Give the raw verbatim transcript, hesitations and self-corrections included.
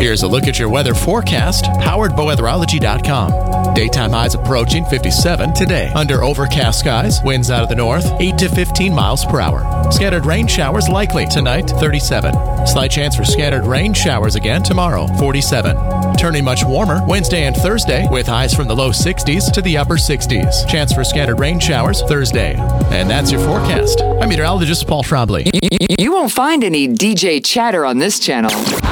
Here's a look at your weather forecast, powered by weatherology dot com. Daytime highs approaching fifty-seven today. Under overcast skies, winds out of the north, eight to fifteen miles per hour. Scattered rain showers likely tonight, thirty-seven. Slight chance for scattered rain showers again tomorrow, forty-seven. Turning much warmer Wednesday and Thursday, with highs from the low sixties to the upper sixties. Chance for scattered rain showers Thursday. And that's your forecast. I'm meteorologist Paul Trombley. You won't find any D J chatter on this channel.